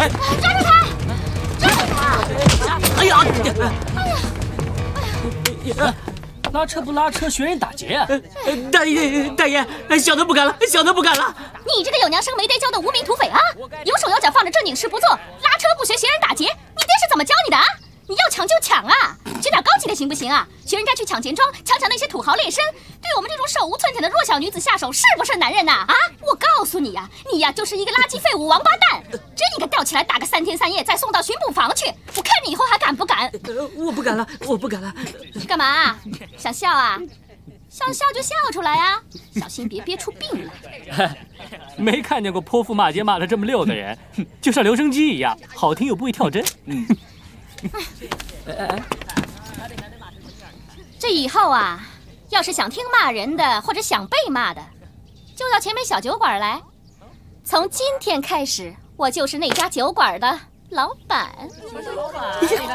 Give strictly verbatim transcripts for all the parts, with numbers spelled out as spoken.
抓住他！抓住他！ 哎呀！ 哎呀！拉车不拉车，学人打劫啊！ 大爷，大爷，小的不敢了，小的不敢了。 你这个有娘生没爹教的无名土匪啊！有手有脚放着正经事不做，拉车不学，学人打劫，你爹是怎么教你的啊？你要抢就抢啊！学点高级的行不行啊？学人家去抢钱庄，抢抢那些土豪劣绅，对我们这种手无寸铁的弱小女子下手，是不是男人呐？啊！我告诉你呀、啊，你呀、啊、就是一个垃圾废物王八蛋，真应该吊起来打个三天三夜，再送到巡捕房去。我看你以后还敢不敢？ 呃，我不敢了，我不敢了。 干嘛？想笑啊？想笑就笑出来啊，小心别憋出病来。 没看见过泼妇骂街骂得这么溜的人，就像留声机一样，好听又不会跳针。嗯。 这以后啊，要是想听骂人的或者想被骂的，就到前面小酒馆来。从今天开始，我就是那家酒馆的老板。 老板，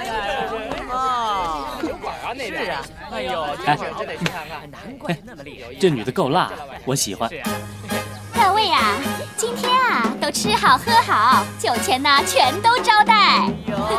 啊，酒馆啊，那边是啊。哎呦，真是真得去看看，难怪那么厉害。 这女的够辣，我喜欢。 各位啊，今天啊都吃好喝好，酒钱呢全都招待。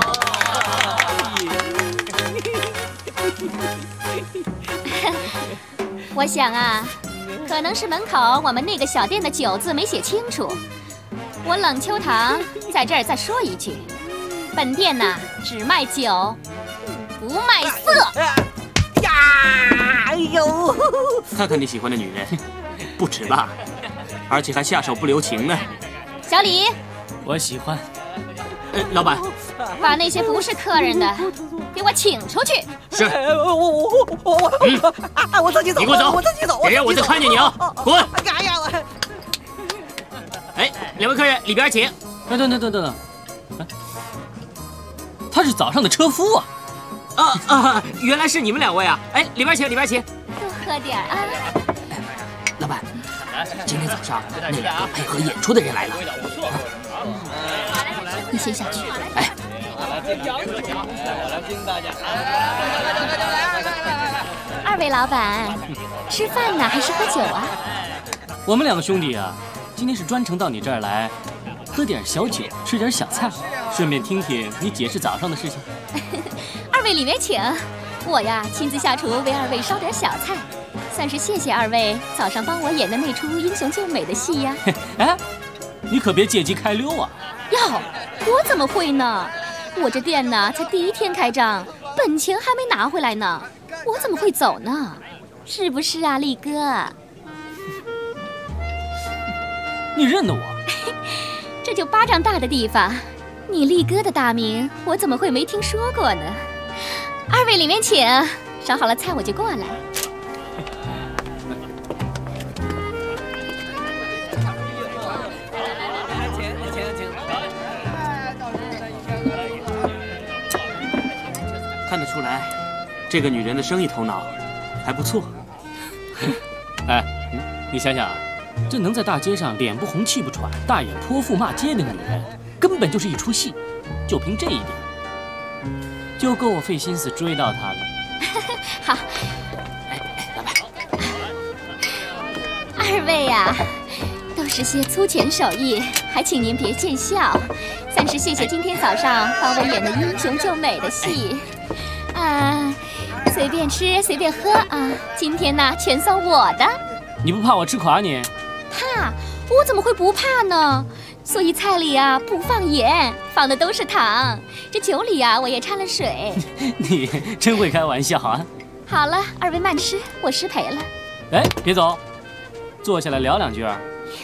我想啊，可能是门口我们那个小店的酒字没写清楚。我冷秋堂在这儿再说一句，本店呢只卖酒，不卖色。 呀，哎呦！看看你喜欢的女人，不止辣，而且还下手不留情呢。 小李， 我喜欢。 呃，老板， 把那些不是客人的给我请出去。 是。 我我我我我啊！我自己走。 你给我走！ 我自己走。 别让我再看见你啊！滚！ 哎呀！我。 哎，两位客人，里边请。 等等等等等等，他是早上的车夫啊！ 啊啊！原来是你们两位啊！哎，里边请，里边请。 多喝点啊！ 老板，今天早上那两个配合演出的人来了。 你先下去。 哎。 二位老板，吃饭呢还是喝酒啊？ 我们两个兄弟啊，今天是专程到你这儿来，喝点小酒，吃点小菜，顺便听听你解释早上的事情。 二位里面请，我呀亲自下厨为二位烧点小菜，算是谢谢二位早上帮我演的那出英雄救美的戏呀。 哎，你可别借机开溜啊！ 哟，我怎么会呢？我这店呢才第一天开张，本钱还没拿回来呢，我怎么会走呢？是不是啊，力哥？ 你认得我？ 这就巴掌大的地方，你力哥的大名我怎么会没听说过呢？二位里面请，烧好了菜我就过来。 看得出来，这个女人的生意头脑还不错。 哎，你想想啊，这能在大街上脸不红气不喘、大眼泼妇骂街那个女人，根本就是一出戏。就凭这一点，就够我费心思追到她了。 好， 哎，老板， 二位呀、啊，都是些粗浅手艺，还请您别见笑。算是谢谢今天早上帮我演的英雄救美的戏。啊，随便吃随便喝啊，今天呢全算我的。 你不怕我吃垮你？ 怕？我怎么会不怕呢？所以菜里啊不放盐，放的都是糖。这酒里啊我也掺了水。 你真会开玩笑啊！ 好了，二位慢吃，我失陪了。 哎，别走，坐下来聊两句啊。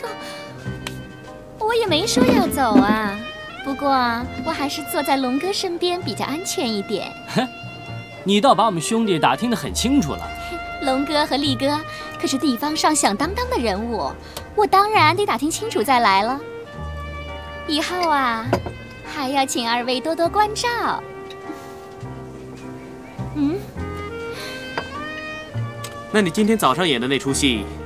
我也没说要走啊，不过我还是坐在龙哥身边比较安全一点。 哼，你倒把我们兄弟打听得很清楚了。 龙哥和力哥可是地方上响当当的人物，我当然得打听清楚再来了。以后啊，还要请二位多多关照。嗯， 那你今天早上演的那出戏